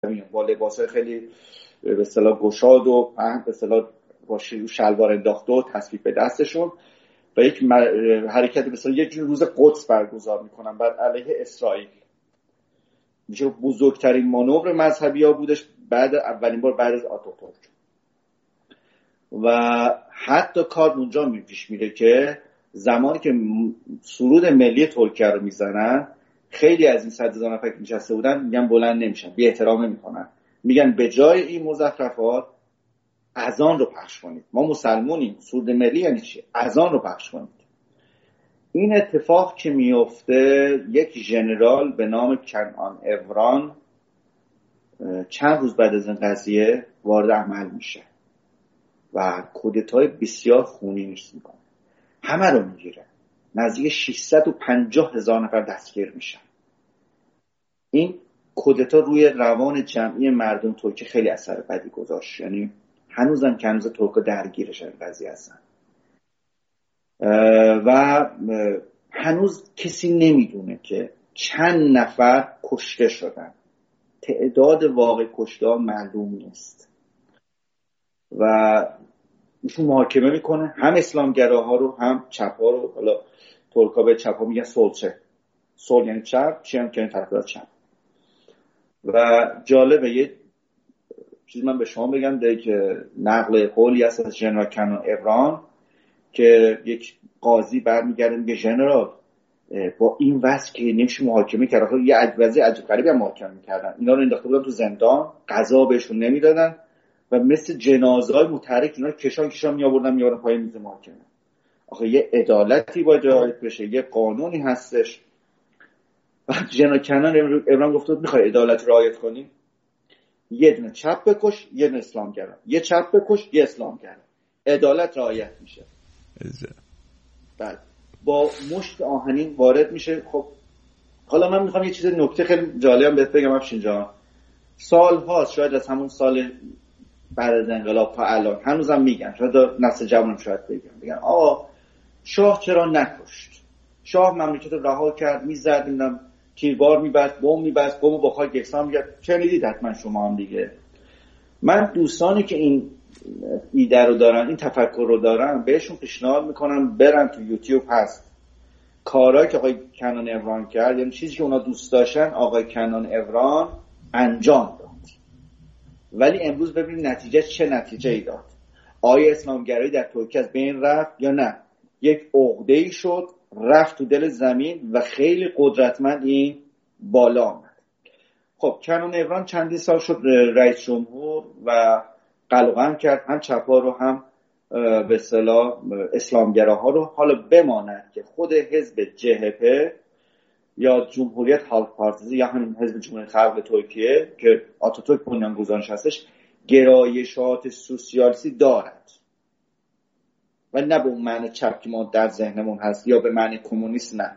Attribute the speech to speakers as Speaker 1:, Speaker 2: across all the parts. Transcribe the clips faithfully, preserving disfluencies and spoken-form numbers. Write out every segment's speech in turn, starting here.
Speaker 1: با لباسای خیلی به اصطلاح گشاد و به اصطلاح با شلوار انداخته و تسبیح به دستشون و یک حرکت به اصطلاح یک جور روز قدس برگزار میکنن بر علیه اسرائیل. میشه بزرگترین مانور مذهبی ها بودش بعد اولین بار بعد از آتاتورک. و حتی کار اونجا می پیش میره که زمانی که سرود ملی ترکیه رو میزنن خیلی از این صد هزار نفر که نشسته بودن میگن بلند نمیشن، بی احترامی میکنن، میگن به جای این مزخرفات اذان رو پخش کنید، ما مسلمونیم، سرود ملی یعنی چی؟ اذان رو پخش کنید. این اتفاق که میفته یک ژنرال به نام کنعان اران چند روز بعد از این قضیه وارد عمل میشه و کودتای بسیار خونین میکنه، همه رو میگیره، نزدیک ششصد و پنجاه هزار نفر دستگیر میشن. این کودتا روی روان جمعی مردم ترکیه خیلی اثر بدی گذاشت، یعنی هنوزم که هنوز ترکا درگیرشن قضیه هستن و هنوز کسی نمیدونه که چند نفر کشته شدن، تعداد واقعی کشته ها معلوم نیست و ایشون محاکمه میکنه هم اسلامگراها رو هم چپ ها رو. حالا ترکا به چپ ها میگن سلچه، سل یعنی چپ، چی هم که این طرفدار چپ. و جالبه یه چیزی من به شما بگم ده که نقل قولی هست از ژنرال کنعان اران که یک قاضی برمیگرده میگه ژنرال با این وضع که نمیشه محاکمه کرد، یه وضع عجیب غریبی هم محاکمه میکردن، اینا رو انداخته بودن تو زندان، غذا بهشون نمیدادن و مثل جنازه‌های متحرک اینا رو کشان کشان میآوردن میآوردن پای میز محاکمه. آخه یه عدالتی باید رعایت بشه، یه قانونی هستش. بعد ژنرال کنعان اران گفت میخوای عدالت رعایت کنی؟ یه دونه چپ بکش، یه دونه اسلامگرا، یه چپ بکش، یه اسلامگرا، عدالت رعایت میشه. بعد با مشت آهنین وارد میشه. خب حالا من میخوام یه چیز نکته خیلی جالبم بهت بگم افشین جان. سال هاست، شاید از همون سال بعد از انقلاب تا الان هنوزم میگن، شاید نسل جوانم شاید بگم بگن آقا شاه چرا نکشت؟ شاه مملکت رو رها کرد، میزد، نمیدونم تیربار میبست، بم میبست، بمو با خاک یکسان میگه. شنیدید حتما شما هم دیگه. من دوستانی که این ایده رو دارن، این تفکر رو دارن، بهشون پیشنهاد میکنم برن تو یوتیوب، هست کارهایی که آقای کنعان اران کرد، یعنی چیزی که اونا دوست داشتن آقای کنعان اران انجام داد. ولی امروز ببینید نتیجه چه نتیجه ای داد. آیا اسلامگرایی در ترکیه از بین رفت یا نه؟ یک عقده‌ای شد، رفت تو دل زمین و خیلی قدرتمند این بالا آمد. خب کنعان اران چندین سال شد رئیس جمهور و قلقم کرد هم چپا رو هم به اصطلاح اسلامگراها رو. حالا بماند که خود حزب جهپه یا جمهوریت خالق پارتیزی یا همین حزب جمهوری خلق ترکیه که آتاتورک بنیانگذارش هستش، گرایشات سوسیالیستی دارد و نه به اون معنی چپ که ما در ذهنمون هست یا به معنی کمونیست، نه.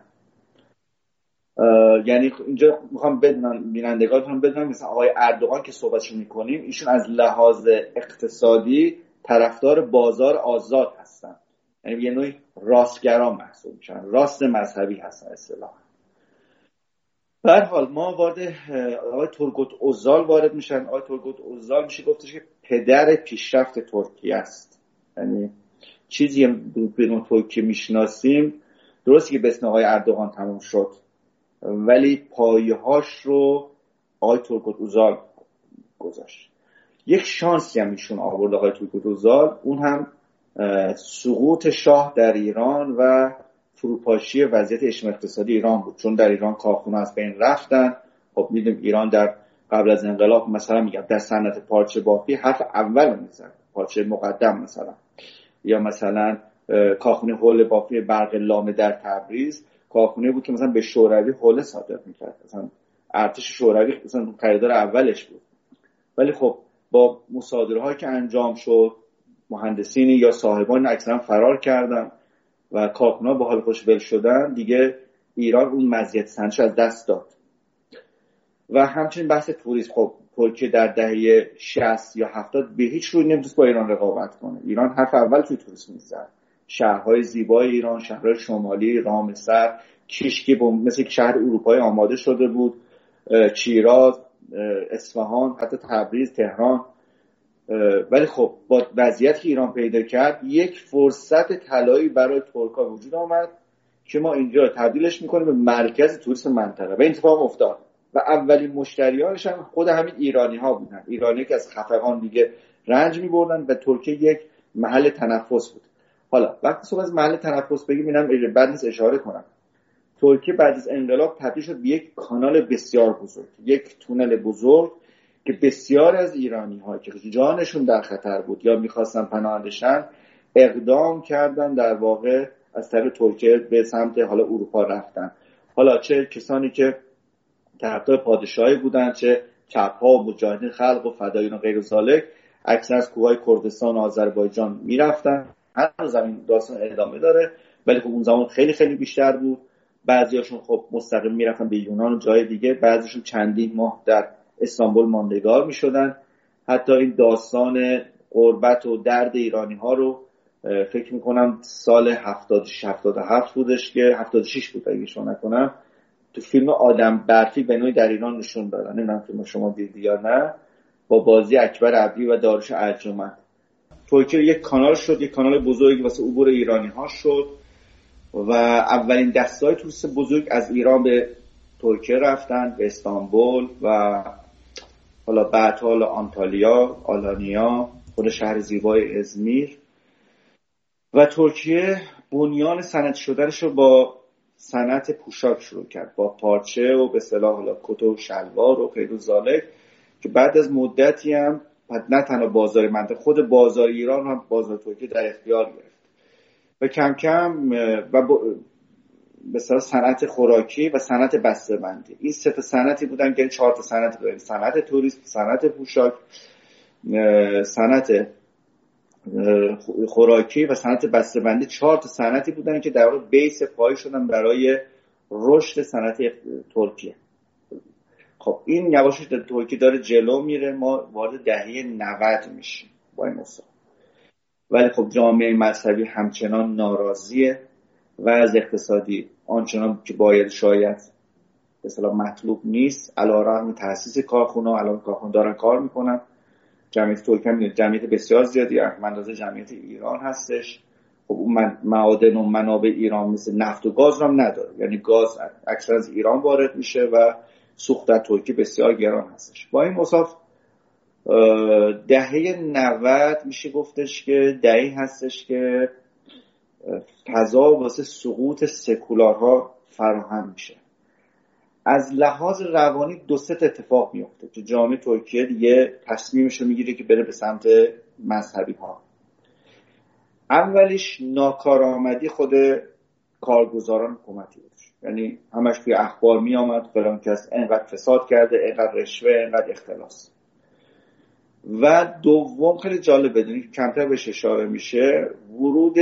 Speaker 1: یعنی اینجا میخوام بدونم بینندگانتون بدونم مثلا آقای اردوغان که صحبتشو میکنیم، ایشون از لحاظ اقتصادی طرفدار بازار آزاد هستن، یعنی یه نوعی راستگرا محسوب میشن، راست مذهبی هستن اصطلاحاً. به هر حال ما وارد آقای تورگوت اوزال وارد میشن. آقای تورگوت اوزال میشه گفتش که پدر پیشرفت ترکیه است، یعنی چیزی به نوع ترکیه میشناسیم درسته که به اسم آقای اردوغان تموم شد، ولی پایه‌هاش رو آقای تورگوت اوزال گذاشت. یک شانسی هم ایشون آورد آقای تورگوت اوزال، اون هم سقوط شاه در ایران و فروپاشی وضعیت اجتماعی اقتصادی ایران بود، چون در ایران کارخونه از بین رفتن. خب میدونیم ایران در قبل از انقلاب مثلا میگم در صنعت پارچه بافی حرف اول میزد، پارچه مقدم مثلا، یا مثلا کارخونه حوله بافی برق لامه در تبریز کارخونه بود که مثلا به شوروی حوله صادر میکرد، مثلا ارتش شوروی مثلا خریدار اولش بود. ولی خب با مصادره هایی که انجام شد مهندسین یا صاحبان اکثرا فرار کردن و کارخونه با حال خوش ول شدن، دیگه ایران اون مزیت صنعتیش از دست داد. و همچنین بحث توریسم، خب ترکیه در دهه شصت یا هفتاد به هیچ روی نمیتونست با ایران رقابت کنه. ایران حرف اول توی توریسم میزد. شهرهای زیبای ایران، شهرهای شمالی، رامسر، کیشکی مثل یک شهر اروپایی آماده شده بود، چیراز، اصفهان، حتی تبریز، تهران. ولی خب با وضعیتی که ایران پیدا کرد یک فرصت طلایی برای ترک‌ها وجود آمد که ما اینجا تبدیلش میکنیم به مرکز توریسم منطقه و این اتفاق افتاد و اولین مشتریانش هم خود همین ایرانی ها بودن. ایرانی که از خفقان دیگه رنج میبردن و ترکیه یک محل تنفس بود. حالا وقتی صحبت از محل تنفس بگیم اینم بعد نیست اشاره کنم. ترکیه بعد از انقلاب تبدیل شد به یک کانال بسیار بزرگ، یک تونل بزرگ که بسیار از ایرانی ها که جانشون در خطر بود یا میخواستن پناه بشن اقدام کردن، در واقع از طریق ترکیه به سمت حالا اروپا رفتن. حالا چه کسانی که طرفدار پادشاهی بودن، چه چپ‌ها و مجاهدین خلق و فداییان و غیر ذالک، اکثر از کوههای کردستان و آذربایجان میرفتن. هنوز این داستان ادامه داره ولی خب اون زمان خیلی خیلی بیشتر بود. بعضیاشون خب مستقیم میرفتن به یونان و جای دیگه، بعضیشون چندین ماه در استانبول ماندگار میشدن. حتی این داستان غربت و درد ایرانی ها رو فکر میکنم سال هفتاد و شش هفتاد و هفت بودش که هفتاد و شش بود اگه شما نکنم تو فیلم آدم برفی به نوعی در ایران نشون دادن. نمیدونم فیلم شما دیدی یا نه، با بازی اکبر عبدی و داریوش ارجمند. ترکیه یک کانال شد، یک کانال بزرگی واسه عبور ایرانی ها شد و اولین دسته‌های توریست بزرگ از ایران به ترکیه رفتن، به استانبول و حالا بعد حالا آنتالیا، آلانیا، خود شهر زیبای ازمیر. و ترکیه بنیان صنعتی شدنش رو با صنعت پوشاک شروع کرد، با پارچه و به اصطلاح حالا کت و شلوار و غیر ذالک که بعد از مدتی هم نه تنها بازار منطقه، خود بازار ایران هم بازار ترکیه در اختیار گرفت و کم کم و به اصطلاح صنعت خوراکی و صنعت بسته‌بندی، این سه تا صنعتی بودن که چهار تا صنعت داریم: صنعت توریسم، صنعت پوشاک، صنعت خوراکی و صنعت بسته‌بندی. چهار تا صنعتی بودن که در واقع بیس پایه شدن برای رشد صنعت ترکیه. خب این یواشش در ترکیه داره جلو میره، ما وارد دهه نود میشیم با این مسئله. ولی خب جامعه مذهبی همچنان ناراضیه و از اقتصادی آنچنان که باید شاید به اصطلاح مطلوب نیست. علیرغم تأسیس کارخونه، الان کارخونه دارن کار میکنن. جمعیت ترکیه هم جمعیت بسیار زیادی اندازه جمعیت ایران هستش. خب اون معادن و منابع ایران مثل نفت و گاز هم نداره، یعنی گاز اکثر از ایران وارد میشه و سوخت در ترکیه بسیار گران هستش. با این مصاف دهه نود میشه گفتش که دهه هستش که فضا واسه سقوط سکولارها فراهم میشه. از لحاظ روانی دو سه اتفاق میفته که جامعه ترکیه دیگه تصمیمش رو میگیره که بره به سمت مذهبی ها. اولیش ناکارآمدی خود کارگزاران حکومتی بود، یعنی همش توی اخبار می آمد فلان کس اینقدر فساد کرده، اینقدر رشوه، اینقدر اختلاس. و دوم خیلی جالب بدونید کمتر بهش اشاره میشه، ورود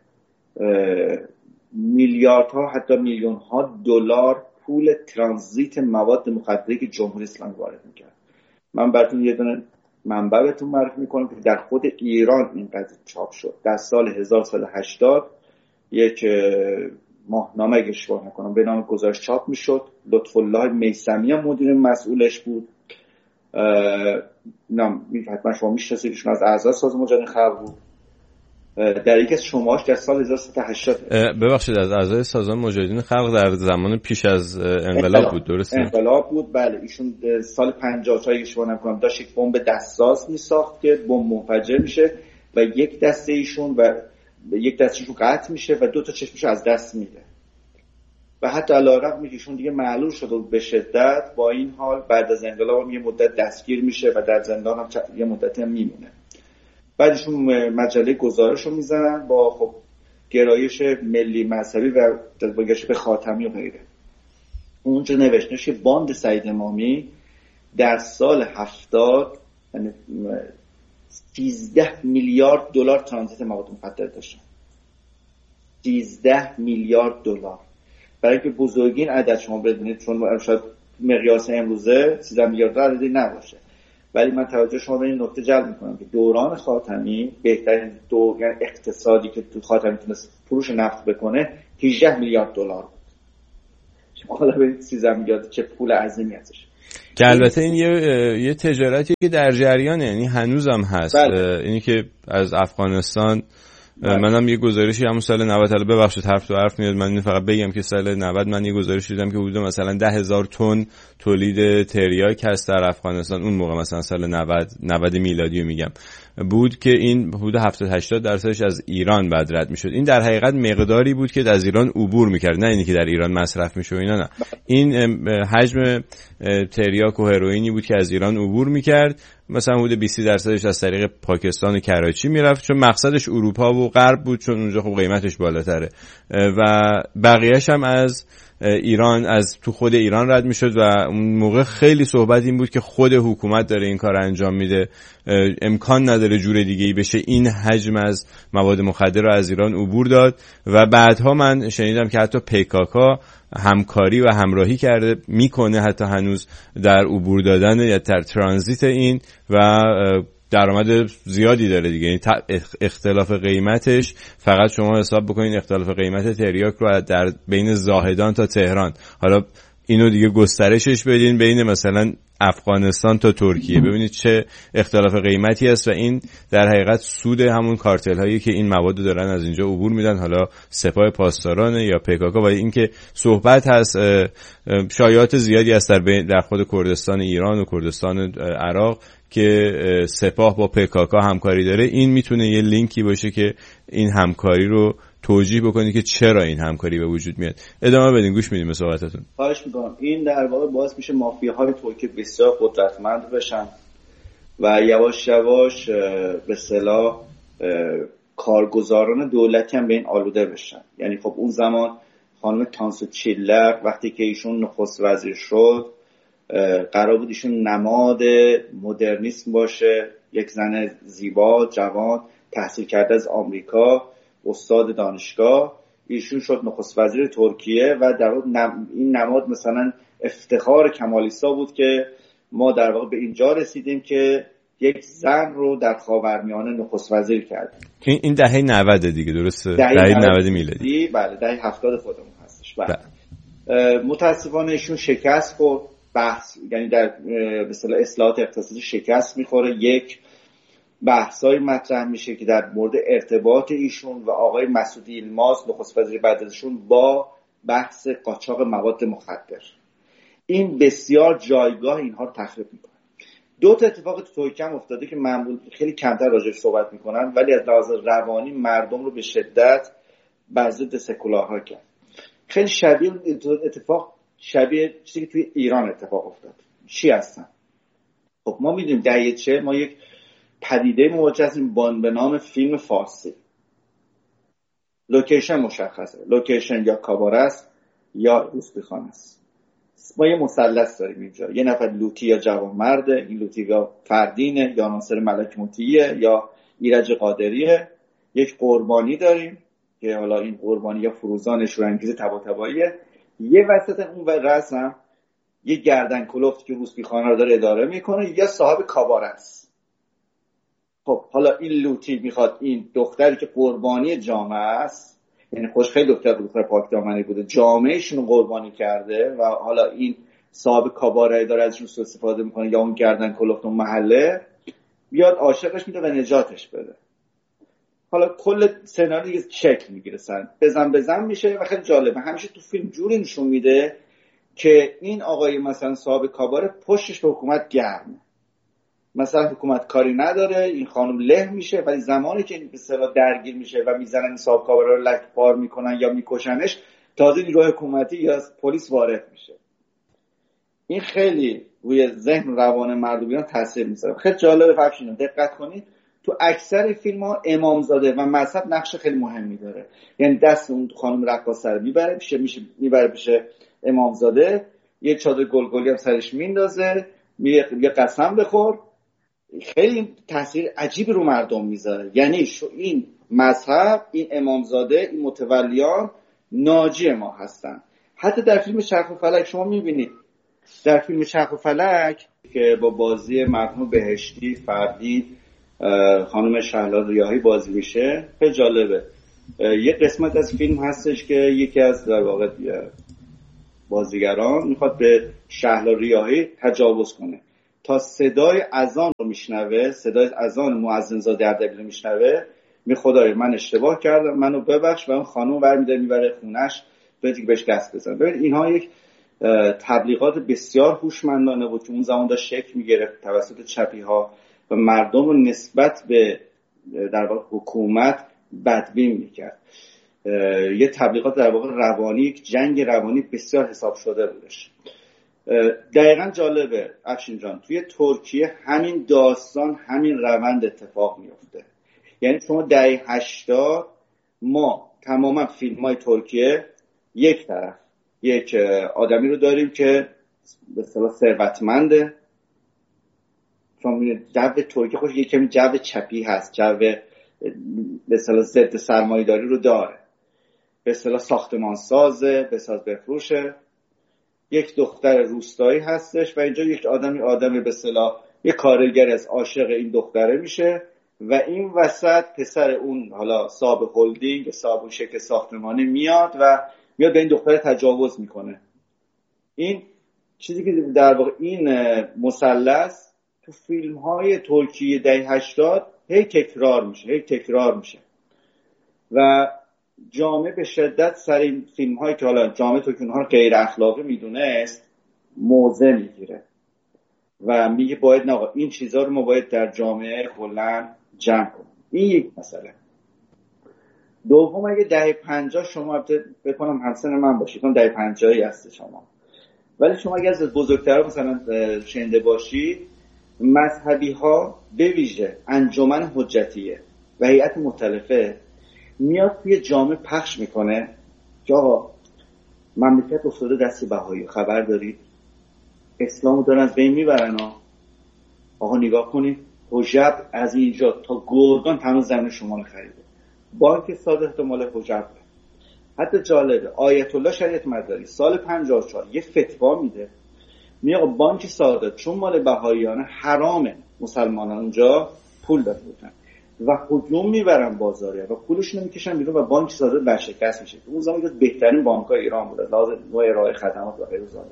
Speaker 1: میلیاردها حتی میلیون ها دلار پول ترانزیت مواد مخدری که جمهوری اسلامی وارد میکرد. من براتون یه دونه منبع بهتون معرفی میکنم که در خود ایران این قضیه چاپ شد. در سال هزار و سیصد و هشتاد یک ماهنامه اگه اشتباه نکنم به نام گزارش چاپ میشد. لطف الله میثمی هم مدیر مسئولش بود. نام حتما شما میشناسید، ایشون از اعضای سازمان مجاهدین خلق بود. در یکی از شماش در سال هزار و سیصد و هشتاد
Speaker 2: ببخشید از اعضای سازمان مجاهدین خلق در زمان پیش از انقلاب بود، درسته؟
Speaker 1: انقلاب بود، بله. ایشون سال پنجاه و چهار اگه اشتباه نکنم داشت یک بمب دستساز میساخت که بمب منفجر میشه و یک دسته ایشون و یک دستشون قطع میشه و دو تا چشمش از دست میده و حتی علیرغم اینکه ایشون دیگه معلول شده بود به شدت، با این حال بعد از انقلاب هم یه مدت دستگیر میشه و در زندان هم یه مدتی هم میمونه. بعدشون مجله گزارش رو میزنن با خب گرایش ملی مذهبی و جذبگرش به خاتمی و غیره. اونجا نوشتنش که باند سعید امامی در سال هفتاد یعنی سیزده میلیارد دلار ترانزیت مواد مخدر داشتن. سیزده میلیارد دلار. برای که بزرگی این عدد شما بدونید، چون شاید مقیاس امروزه سیزده میلیارد دلار عددی نباشه، ولی من توجه شما به این نکته جلب میکنم که دوران خاتمی بهترین دور یعنی اقتصادی که تو خاتمی تونست فروش نفت بکنه هجده میلیارد دلار بود. شما حالا ببینید سیزده میلیارد چه پول عظیمی هستش.
Speaker 2: که البته این یه یه تجارتی که در جریانه، یعنی هنوزم هست. اینی که از افغانستان منم یه گزارشی همون سال نود، حالا ببخشید حرف تو حرف میاد، من فقط بگم که سال نود من یه گزارش دیدم که حدود مثلا ده هزار تن تولید تریاک هست در افغانستان. اون موقع مثلا سال نود نود میلادی رو میگم بود که این حدود هفتاد هشتاد درصدش از ایران بعد رد میشد. این در حقیقت مقداری بود که از ایران عبور میکرد، نه اینی که در ایران مصرف میشه و اینا، نه. این حجم تریاک و هروئینی بود که از ایران عبور میکرد. مثلا حدود بیست درصدش از طریق پاکستان و کراچی میرفت، چون مقصدش اروپا و غرب بود، چون اونجا خب قیمتش بالاتره، و بقیه‌اش هم از ایران، از تو خود ایران رد میشد. و اون موقع خیلی صحبت این بود که خود حکومت داره این کار انجام میده، امکان نداره جور دیگه ای بشه این حجم از مواد مخدر رو از ایران عبور داد. و بعدها من شنیدم که حتی پیکاکا همکاری و همراهی کرده، میکنه حتی هنوز در عبور دادن یا در ترانزیت این، و درآمد زیادی داره دیگه. یعنی اختلاف قیمتش، فقط شما حساب بکنین اختلاف قیمت تریاک رو در بین زاهدان تا تهران، حالا اینو دیگه گسترشش بدین بین مثلا افغانستان تا ترکیه، ببینید چه اختلاف قیمتی است. و این در حقیقت سود همون کارتل هایی که این مواد دارن از اینجا عبور میدن، حالا سپاه پاسداران یا پیکاکا. و اینکه صحبت هست، شایعات زیادی است در در خود کردستان ایران و کردستان عراق که سپاه با پیکاکا همکاری داره. این میتونه یه لینکی باشه که این همکاری رو توجیه بکنید که چرا این همکاری به وجود میاد. ادامه بدین، گوش میدیم به صحبتتون.
Speaker 1: خواهش میکنم. این در واقع باعث میشه مافیاهای ترکی بسیار قدرتمند بشن و یواش یواش به اصطلاح کارگزاران دولتی هم به این آلوده بشن. یعنی خب اون زمان خانم تانسو چیلر وقتی که ایشون نخست وزیر شد، قرار بود ایشون نماد مدرنیسم باشه، یک زن زیبا جوان تحصیل کرده از آمریکا، استاد دانشگاه. ایشون شد نخست وزیر ترکیه و در این نماد مثلا افتخار کمالیسا بود که ما در واقع به اینجا رسیدیم که یک زن رو در خاورمیانه نخست وزیر کردیم.
Speaker 2: این دهه نود دیگه، درسته؟ دهه نود میلادی.
Speaker 1: بله، دهه هفتاد خودمون هستش. بله. متاسفانه ایشون شکست خورد. بحث یعنی در به اصطلاح اصلاحات اقتصادی شکست میخوره. یک بحثای مطرح میشه که در مورد ارتباط ایشون و آقای مسعود یلماز نخست وزیر بعد ازشون با بحث قاچاق مواد مخدر. این بسیار جایگاه اینها رو تخریب میکنه. دو تا اتفاق تو ترکیه هم افتاده که معمول خیلی کمتر راجعش صحبت میکنن، ولی از لحاظ روانی مردم رو به شدت بر ضد سکولارها کرد. خیلی شبیه اتفاق شبیه چیزی که توی ایران اتفاق افتاد. چی هستن؟ خب ما میدونیم دهه چه ما یک پدیده مواجه هستیم با به نام فیلم فارسی. لوکیشن مشخصه، لوکیشن یا کاباره است یا روسپیخانه است. ما یه مثلث داریم اینجا، یه نفر لوتی یا جوانمرده، این لوتی یا فردینه یا ناصر ملک موطیه یا ایرج قادریه. یک قربانی داریم که حالا این قربانی یا فروزان شورانگیز طباطباییه. یه وسط اون رسم یه گردن کلفت که روسپیخانه رو داره اداره میکنه یا صاحب کاباره است. خب حالا این لوتی میخواد این دختری که قربانی جامعه است، یعنی خوش خیلی دختر دختر پاک دامنی بوده، جامعهشون رو قربانی کرده و حالا این صاحب کاباره داره ازش رو استفاده میکنه یا اون گردن کلفت اون محله، بیاد عاشقش میده و نجاتش بده. حالا کل سناریو دیگه شکل میگیره، سن بزن بزن میشه و خیلی جالبه. همیشه تو فیلم جوری نشون میده که این آقای مثلا صاحب کاباره پشتش به حکومت گرمه، مثلا حکومت کاری نداره، این خانم له میشه، ولی زمانی که این به اصطلاح درگیر میشه و میزنن این صاحب کاباره رو لکه‌پار میکنن یا میکشنش، تازه نیروی حکومتی یا پلیس وارد میشه. این خیلی روی ذهن روان مردم ایران تاثیر میذاره. خیلی جالبه. فقط دقت کنید تو اکثر فیلم ها امامزاده و مذهب نقش خیلی مهمی داره. یعنی دست اون خانم رقاصه رو میبره پیش میشه میبره پیش امامزاده، یه چادر گلگلی هم سرش میندازه، میگه یه قسم بخور. خیلی تاثیر عجیبی رو مردم میذاره. یعنی شو این مذهب، این امامزاده، این متولیان ناجی ما هستن. حتی در فیلم چرخ و فلک شما میبینید، در فیلم چرخ و فلک که با بازی مرحوم بهشتی فردین خانم شهلا ریاحی بازی میشه، خیلی جالبه. یه قسمت از فیلم هستش که یکی از در واقع بازیگران میخواد به شهلا ریاحی تجاوز کنه. تا صدای اذان رو میشنوه، صدای اذان مؤذن‌زاده اردبیل رو میشنوه، می خدای من اشتباه کردم، منو ببخش، و اون خانم برمی‌داره میبره خونش به دیگه بهش دست بزنه. ببین اینها یک تبلیغات بسیار هوشمندانه بود که اون زمان داشت شکل میگرفت توسط چپی‌ها و مردم رو نسبت به در واقع حکومت بدبین میکرد. یه تبلیغات در واقع روانی، یک جنگ روانی بسیار حساب شده بودش. دقیقا جالبه افشین جان، توی ترکیه همین داستان، همین روند اتفاق میفته. یعنی شما دهه هشتاد ما تماما فیلم های ترکیه یک طرف یک آدمی رو داریم که به اصطلاح ثروتمنده، چون جو ترکیه خوش یک کمی جو چپی هست، جو به اصطلاح ضد سرمایه‌داری رو داره، به اصطلاح ساختمان سازه، بساز بفروشه. یک دختر روستایی هستش و اینجا یک آدمی آدمی به اصطلاح یک کارگر از عاشق این دختره میشه و این وسط پسر اون حالا صاحب هلدینگ، صاحب اون شرکت ساختمانی میاد و میاد به این دختره تجاوز میکنه. این چیزی که در واقع این مثلث تو فیلم های ترکیه دهه هشتاد هی تکرار میشه هی تکرار میشه و جامعه به شدت سر این فیلم هایی که حالا جامعه ترکیه اونها رو غیر اخلاقی میدونست موضع میگیره و میگه باید نه آقا این چیزا رو ما باید در جامعه کلا جمع کنیم. این یک مسئله. دوم، اگه دهه پنجاه شما بکنم همسن من باشید، اون دهه پنجاهی هست شما، ولی شما اگه از بزرگترها مثلا شنیده باشید، مذهبی ها به ویژه انجمن حجتیه و هیئت مختلفه میاد توی جامعه پخش میکنه که آقا مملکت افتاده دست بهایی، خبر دارید اسلامو دارن از بین میبرن ها. آقا نگاه کنید حجب از اینجا تا گرگان تمام زمین شما رو خریده. بانک صادق مال حجب. حتی جالبه آیت الله شریعت مداری سال پنجاه و چهار یه فتوا میده، میگه بانک صادق چون مال بهاییانه حرامه مسلمانان اونجا پول داده بودن و هجوم میبرن بازاره و پولشون رو میکشن بیرون و بانک صادق ورشکست میشه. اون زمان که بهترین بانک‌های ایران بود لازم نوع ارائه خدمات و غیر ذالک.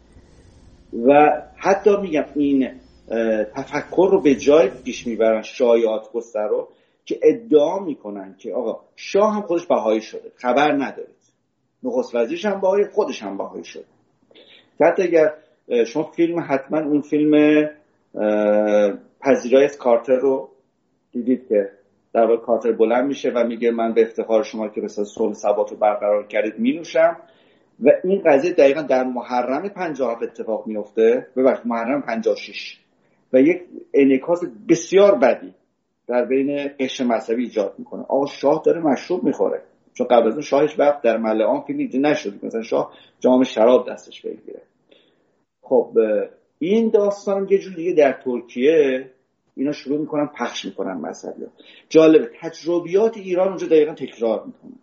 Speaker 1: و حتی میگم این تفکر رو به جای پیش میبرن شایعات گستر رو که ادعا میکنن که آقا شاه هم خودش بهایی شده، خبر ندارید، نخست وزیرش هم بهایی، خودش هم بهایی شده. حتی اگر شما فیلم حتما اون فیلم پذیرایی از کارتر رو دیدید که در واقع کارتر بلند میشه و میگه من به افتخار شما که مثلا صلح ثبات رو برقرار کردید مینوشم و این قضیه دقیقا در محرم پنجاه و هفت اتفاق میفته، ببخشید محرم پنجاه و شش، و یک انعکاس بسیار بدی در بین قشر مذهبی ایجاد میکنه. آقا شاه داره مشروب میخوره، چون قبل از اون شاهش وقت در ملعان فیلم دیده نشد مثلا شاه جام شراب دستش بگیره. خب این داستان یه جور دیگه در ترکیه اینا شروع میکنن پخش میکنن مذهبی‌ها. جالبه تجربیات ایران اونجا دقیقا تکرار میکنن.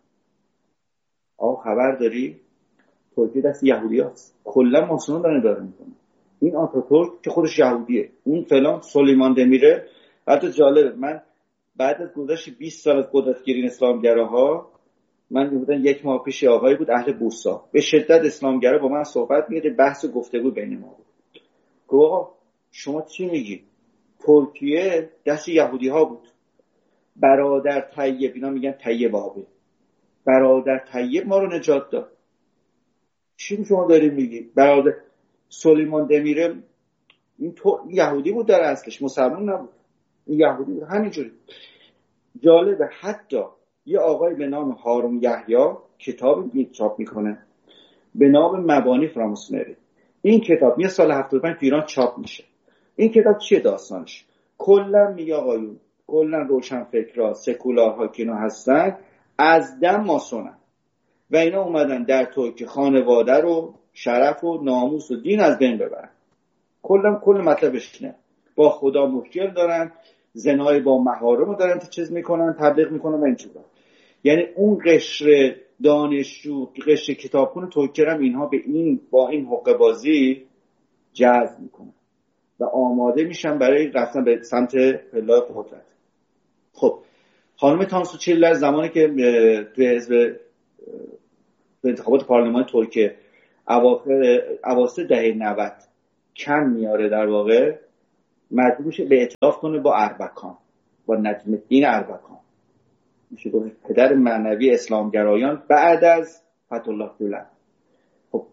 Speaker 1: آقا خبر داری ترکیه دست یهودیاست، کلا ماسون‌ها دارن اداره میکنن. این آتاتورک که خودش یهودیه، اون فلان سلیمان دمیره. حتی جالبه من بعد از گذشت بیست سال از قدرتگیری اسلامگراها، من بودن یک ماه پیش آقایی بود اهل بورسا به شدت اسلامگرا با من صحبت می‌کرد، بحث و گفتگو بین ما بود. گفت آقا شما چی میگی؟ ترکیه دست یهودی‌ها بود. برادر طیب، اینا میگن طیب آبی، برادر طیب ما رو نجات داد. چی شما داری میگی؟ برادر سلیمان دمیره این تو یهودی بود در اصلش، مسلمان نبود، این یهودی بود. همینجوری جالبه حتی یه آقای به نام هارون یحیی کتابی چاپ میکنه به نام مبانی فراماسونری. این کتاب یه سال هفتاد و پنج تو ایران چاپ میشه. این کتاب چیه داستانش؟ کلا میگه آقایون، کلا روشن فکرها، سکولارها که اینا هستن از دم ماسونن و اینا اومدن در ترکیه خانواده رو، شرف و ناموس و دین از بین ببرن. کلا کل مطلبش نه، با خدا مشکل دارن، زنای با محارم رو دارن چیز میکنن، تبلیغ میکنن و اینجورا. یعنی اون قشر دانشجو، قشر کتابخون ترکیه هم اینها به این با این حقه بازی جذب میکنن و آماده میشن برای رفتن به سمت پله‌های قدرت. خب خانم تانسو چیلر زمانی که توی حزب تو انتخابات پارلمان ترکیه اواخر اواسط دهه نود کم میاره در واقع، مجبور میشه به ائتلاف کنه با اربکان، با نجم الدین اربکان، میشه گفت پدر معنوی اسلامگرایان بعد از فتح الله گولن. خب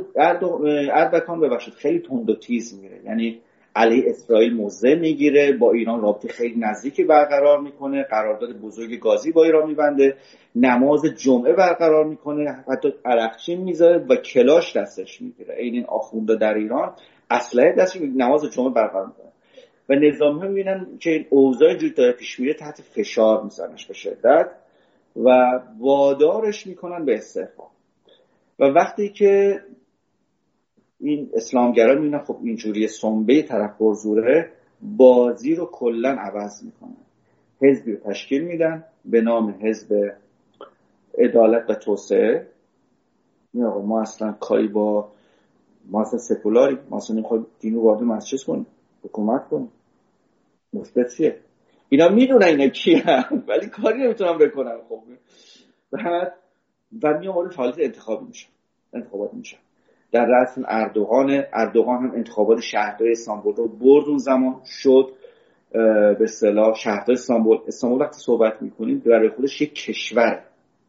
Speaker 1: اربکان ببخشید خیلی تند و تیز میره، یعنی علیه اسرائیل موضع میگیره، با ایران رابطه خیلی نزدیکی برقرار میکنه، قرارداد بزرگ گازی با ایران میبنده، نماز جمعه برقرار میکنه، حتی عرقچین میذاره و کلاش دستش میگیره. این آخونده در ایران اسلحه دستش، نماز جمعه برقرار میکنه و نظامی ها میبینن که این اوضاع جوری داره پیش میره، تحت فشار میزنش به شدت و وادارش میکنن به استعفا. و وقتی که این اسلامگرا میبینن خب اینجوری سنبه طرف پرزوره، بازی رو کلن عوض میکنن، حزبی رو تشکیل میدن به نام حزب عدالت و توسعه. ما اصلا کاری با ما اصلا سکولاری، ما اصلا نمیخوایم دین رو وارد مسجد کنیم، حکومت کنیم، مشکل چیه؟ اینا میدونن اینا کی هم ولی کاری نمیتونن بکنن. خب بعد و می وارد حالت انتخابی میشن، انتخابات میشن در رأس اردوغان. اردوغان هم انتخابات شهرداری استانبول رو برد، اون زمان شد به اصطلاح شهرداری استانبول. استانبول وقتی صحبت میکنیم برای خودش یک کشور،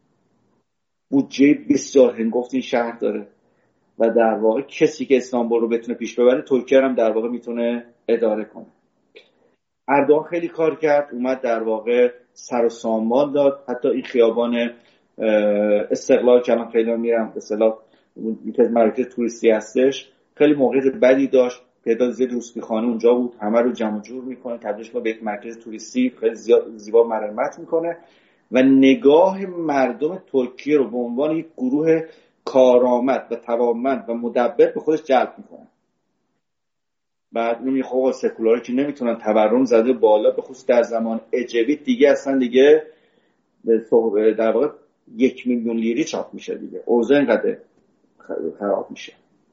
Speaker 1: بودجه بسیار هنگفت این شهر داره و در واقع کسی که استانبول رو بتونه پیش ببره ترکیه هم در واقع میتونه اداره کنه. اردوغان خیلی کار کرد، اومد در واقع سر و سامان داد، حتی این خیابان استقلال که الان خیلی میرم به اصطلاح یکی از مراکز توریستی هستش، خیلی موقعیت بدی داشت، تعداد زیاد روسپیخانه اونجا بود، همه رو جمع جور میکنه، تبدیلش به یک مرکز توریستی خیلی زیبا مرمت میکنه و نگاه مردم ترکیه رو به عنوان یک گروه کارآمد و توانمند و مدبر به خودش جلب میکنه. بعد میگه خب سکولاری که نمیتونن تورم زده بالا، به خصوص در زمان اجوید دیگه اصلا دیگه در واقع یک میلیون لیری چاپ میشه دیگه، اوضاع اینقدر خراب میشه.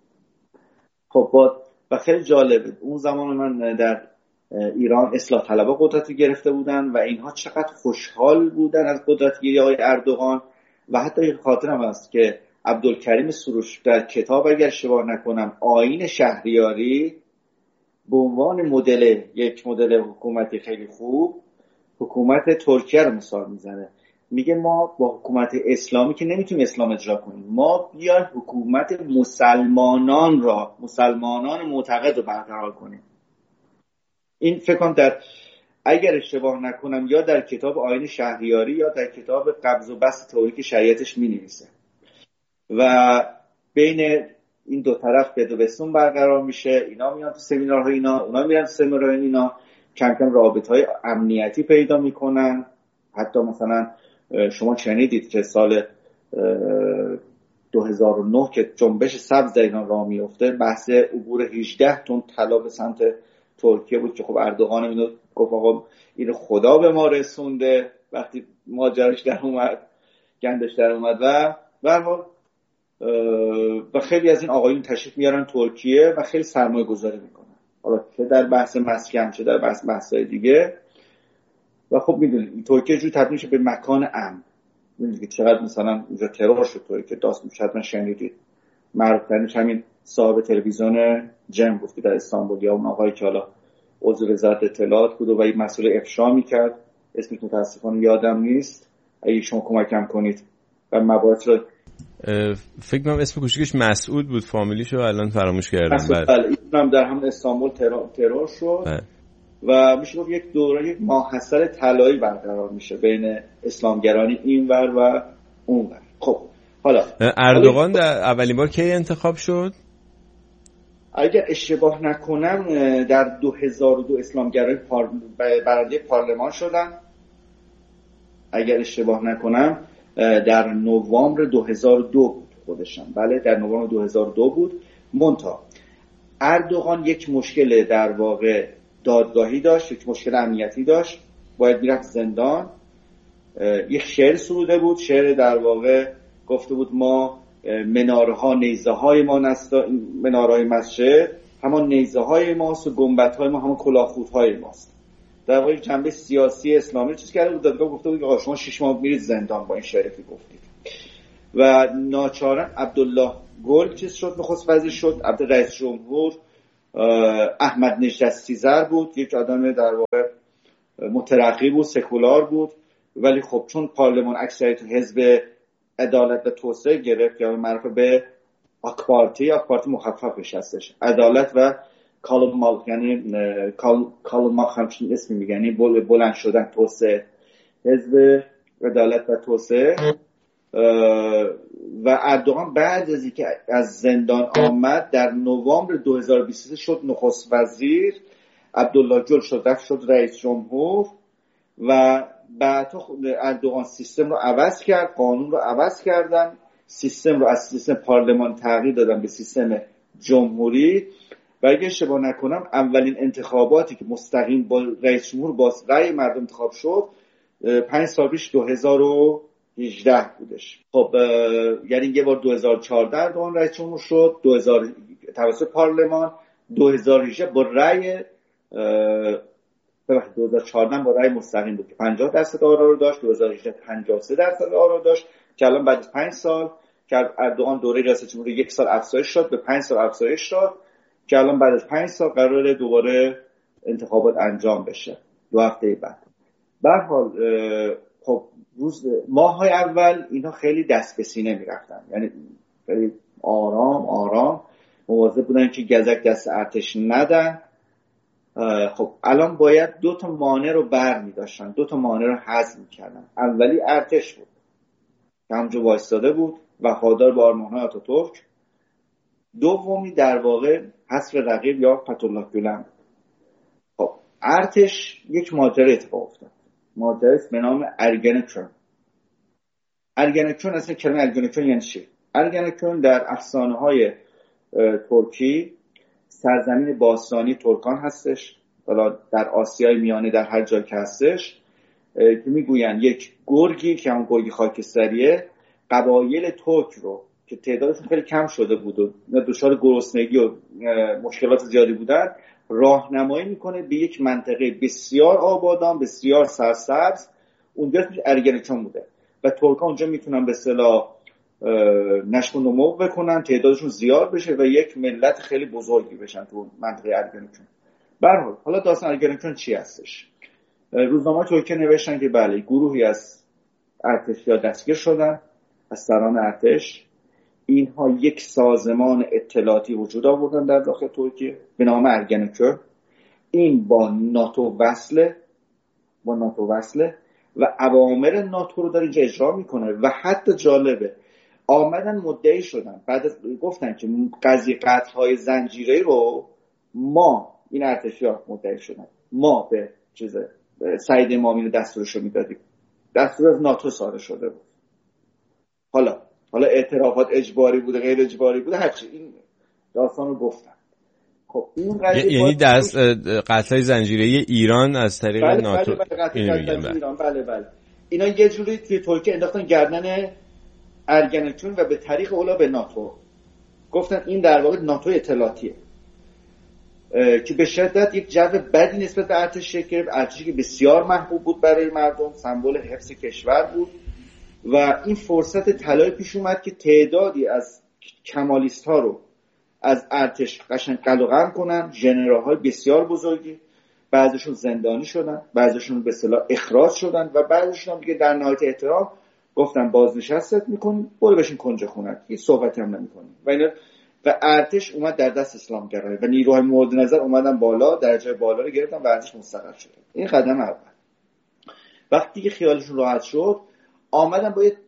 Speaker 1: خب با و خیلی جالبه اون زمان من در ایران اصلاح طلبها قدرت گرفته بودن و اینها چقدر خوشحال بودن از قدرتگیری آقای اردوغان. و حتی خاطرم هست که عبدالکریم سروش در کتاب اگر اشتباه نکنم آیین شهریاری به عنوان مدل یک مدل حکومتی خیلی خوب حکومت ترکیه رو مثال میزنه، میگه ما با حکومت اسلامی که نمیتونیم اسلام اجرا کنیم، ما بیایم حکومت مسلمانان را مسلمانان معتقد رو برقرار کنیم. این فکر کنم در اگر اشتباه نکنم یا در کتاب آیین شهریاری یا در کتاب قبض و بسط تئوریک شریعتش مینویسه و بین این دو طرف بد و بستون برقرار میشه. اینا میان تو سمینارهای اینا، اونا میرن تو سمینارهای اینا، کم کم رابطه‌های امنیتی پیدا میکنن. حتی مثلا شما شنیدید که سال دو هزار و نه که جنبش سبز در ایران راه میفته، بحث عبور هجده تن طلا به سمت ترکیه بود که خب اردوغان اینو گفت آقا این خدا به ما رسونده وقتی ماجراش در اومد، گندش در اومد و به هر حال و خیلی از این آقایون تشریف میارن ترکیه و خیلی سرمایه گذاری میکنن، حالا چه در بحث مسکن چه در بحث بحث‌های دیگه. و خب میدونید ترکیه جوری تبدیل میشه به مکان امن. میدونید چقدر مثلا اونجا ترور شد ترکیه، داستان شاید شنیدید، معروف ترینش همین صاحب تلویزیون جم گفتی در استانبول، یا اون آقایی که حالا عضو وزارت اطلاعات بود و این مسئله افشا میکرد، اسمش متاسفانه یادم نیست، اگه شما کمکم کنید و مباحث رو
Speaker 2: فکر کنم اسم کوچیکش مسعود بود، فامیلیشو الان فراموش کردم.
Speaker 1: بله اینم در همون استانبول ترور, ترور شد بله. و میشه گفت یک دوره یک ماحصل طلایی برقرار میشه بین اسلامگرانی اینور و اونور. خب حالا
Speaker 2: اردوغان در اولین بار کی انتخاب شد؟
Speaker 1: اگر اشتباه نکنم در دو هزار و دو اسلامگرایی پار... برنده پارلمان شدن، اگر اشتباه نکنم در نوامبر دو هزار و دو بود خودشم، بله در نوامبر دو هزار و دو بود. منتها اردوغان یک مشکل در واقع دادگاهی داشت، یک مشکل امنیتی داشت، باید میرفت زندان. یک شعر سروده بود، شعر در واقع گفته بود ما مناره ها نیزه های ما نستا، مناره های مسجد همان نیزه های ماست و گنبد های ما همان کلاهخود های ماست. در واقع جنبه سیاسی اسلامی چیز کرده بود. دادگاه گفته بود که شما شش ماه میرید زندان با این شعری که گفتید. و ناچارن عبدالله گل چیز شد، نخست وزیر شد. البته رئیس جمهور احمد نژاد سیزر بود، یک آدم در واقع مترقی بود، سکولار بود، ولی خب چون پارلمان اکثریت حزب عدالت و توسعه گرفت یا معروف به آک پارتی، آک پارتی مخففش هستش، عدالت و کالمال، یعنی کالمال همچین اسمی میگن، یعنی بلند شدن توسعه، حزب عدالت و توسعه. و اردوغان بعد از اینکه از زندان آمد در نوامبر دو هزار و بیست و سه شد نخست وزیر، عبدالله گل شد رفت شد رئیس جمهور و بعد اردوغان سیستم رو عوض کرد، قانون رو عوض کردن، سیستم رو از سیستم پارلمان تغییر دادن به سیستم جمهوری. و اگه اشتباه نکنم اولین انتخاباتی که مستقیم با رئیس جمهور با رأی مردم انتخاب شد پنج سال پیش دو هزار و هجده بودش. خب یعنی یه بار دو هزار و چهارده اردوغان رئیس جمهور شد، دو هزار توسط پارلمان، دو هزار و هجده با رأی ببخشید دو هزار و چهارده با رأی مستقیم بود که پنجاه درصد آرا رو داشت، دو هزار و هجده پنجاه و سه درصد آرا رو داشت که الان بعد از پنج سال که اردوغان دوره ریاست جمهوری یک سال افزایش شد به پنج سال افزایش شد که الان بعد از پنج سال قراره دوباره انتخابات انجام بشه دو هفته بعد. به هر حال خب روز ماه‌های اول اینا خیلی دست به سینه می‌رفتن، یعنی خیلی آرام آرام مواظب بودن که گزک دست ارتش ندن. خب الان باید دو تا مانع رو برمی‌داشتن، دو تا مانع رو حذف می‌کردن. اولی ارتش بود که همونجا وایساده بود وفادار به آرمان‌های آتاتورک. دومی در واقع حذف رقیب یا فتح الله گولن. خب ارتش یک ماجرا اتفاق افتاد، ماجرا به نام ارگنکون. ارگنکون اصلا کلمه ارگنکون یعنی چی؟ ارگنکون در افسانه‌های ترکی سرزمین باستانی ترکان هستش، حالا در آسیای میانه در هر جایی که هستش، که میگوین یک گرگی که همون گرگی خاکستریه قبایل ترک رو که تعدادشون خیلی کم شده بود و دچار گرسنگی و مشکلات زیادی بودن راهنمایی میکنه به یک منطقه بسیار آبادان، بسیار سرسبز، اونجا اسمش ارگنکون بوده و ترکان اونجا میتونن به اصطلاح نشو و نمو بکنن، تعدادشون زیاد بشه و یک ملت خیلی بزرگی بشن تو منطقه ارگنکون. به هر حال حالا داستان ارگنکون چی هستش؟ روزنامه ترکیه نوشتن که بله گروهی از ارتشیا دستگیر شدن، از سران ارتش. اینها یک سازمان اطلاعاتی وجود آوردن در داخل ترکیه به نام ارگنکون. این با ناتو وصله با ناتو وصله و اوامر ناتو رو داره اینجا اجرا میکنه و حتی جالبه آمدن مدعی شدن بعد از گفتن که قضیه قتل‌های زنجیره‌ای رو ما این ارتشی‌ها مدعی شدن ما به چیزه سعید امامی رو دستورش رو میدادیم، دستور از ناتو صادر شده بود. حالا حالا اعترافات اجباری بوده غیر اجباری بوده هرچی، این داستان رو گفتن. خب این قضیه
Speaker 2: یعنی دست قتل‌های زنجیره‌ای ایران از طریق
Speaker 1: بله
Speaker 2: ناتو.
Speaker 1: بله بله قتل ایران بله بله اینا یه جوری توی ترکیه انداختن گردن ارگنکون و به طریق اولا به ناتو گفتن این در واقع ناتو اطلاعاتیه که به شدت یک جو بدی نسبت به ارتش شکل گرفت. ارتشی که بسیار محبوب بود برای مردم، سمبل حفظ کشور بود و این فرصت طلایی پیش اومد که تعدادی از کمالیست ها رو از ارتش قشنگ قلقم کنن، ژنرال‌های بسیار بزرگی، بعضیشون زندانی شدن، بعضیشون به اصطلاح اخراج شدن و بعضیشون هم دیگه در نهایت احترام گفتن بازنشستت میکنیم برو بشین کنج خونت، هیچ صحبتی هم نمیکنیم و اینا. و ارتش اومد در دست اسلامگرایی و نیروهای مورد نظر اومدن بالا، درجه بالا رو گرفتن و ارتش مستقر شد. این قدم اول. وقتی که خیالشون راحت شد آمدن با یه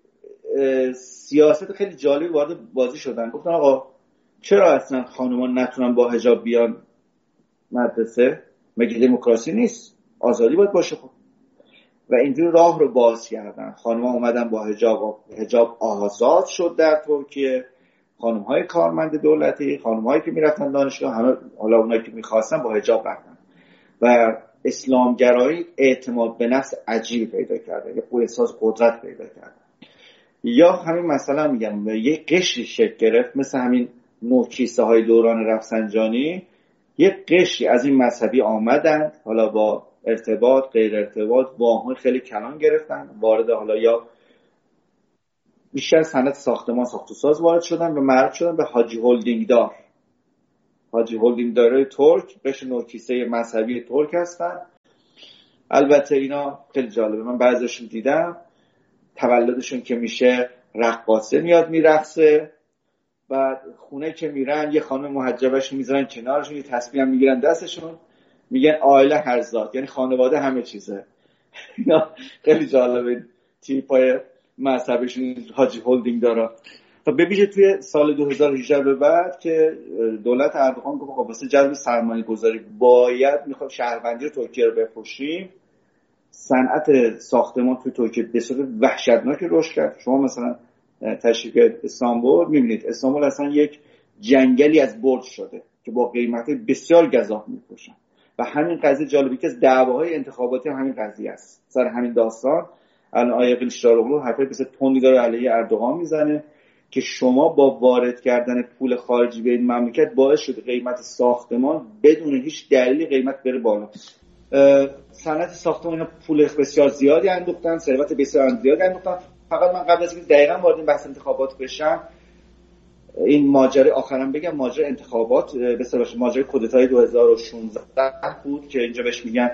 Speaker 1: سیاست خیلی جالب وارد بازی شدن. گفتن آقا چرا اصلا خانوما نتونن با حجاب بیان مدرسه؟ مگه دموکراسی نیست؟ آزادی باید باشه. خب و اینجور راه رو باز کردن. خانوما اومدن با حجاب حجاب آزاد شد در ترکیه. خانم‌های کارمند دولتی، خانم‌هایی که میرفتن دانشگاه، همه حالا اونایی که می‌خواستن با حجاب رفتن و اسلامگرایی اعتماد به نفس عجیب پیدا کرده، یه احساس قدرت پیدا کرده. یا همین مثلا میگم یه قشری شکل گرفت مثل همین نوکیسه های دوران رفسنجانی، یه قشری از این مذهبی آمدند، حالا با ارتباط غیر ارتباط وام‌های خیلی کلان گرفتن، وارد حالا یا بیشتر صنعت ساختمان ساخت و ساز وارد شدن و معروف شدن به حاجی هولدینگ دار. حاجی هولدینگ دارای ترک قشر نوکیسه مذهبی ترک هستن. البته اینا خیلی جالبه، من بعضیشون دیدم تولدشون که میشه رقاصه میاد میرقصه، بعد خونه که میرن یه خانم محجبش میذارن کنارشون، یه تسبیح هم میگیرن دستشون، میگن عائله هرزاد، یعنی خانواده همه چیزه. اینا خیلی جالبه تیپای مذهبشون حاجی هولدینگ دارا. تا ببینید توی سال دو هزار و هجده به بعد که دولت اردوغان گفت واسه جذب سرمایه گذاری باید میخواد شهروندی رو ترکیه رو بفروشیم، صنعت ساختمان توی ترکیه به صورت وحشتناک رشد کرد. شما مثلا تشریف استانبول میبینید استانبول اصلا یک جنگلی از برج شده که با قیمت بسیار گزاف میفروشن و همین قضیه جالبی که از دعواهای انتخاباتی هم همین قضیه است. سر همین داستان الان آیه قلیچداروغلو حرفای بسیار تندی داره علیه اردوغان میزنه که شما با وارد کردن پول خارجی به این مملکت باعث شده قیمت ساختمان بدون هیچ دلیلی قیمت بره بالا. صنعت ساختمان اینا پول بسیار زیادی اندوختن، ثروت بسیار زیادی اندوختن. فقط من قبل از اینکه دقیقاً وارد این بحث انتخابات بشم این ماجرا آخرام بگم، ماجرا انتخابات به اصطلاح ماجرای کودتای دو هزار و شانزده بود که اینجا بهش میگن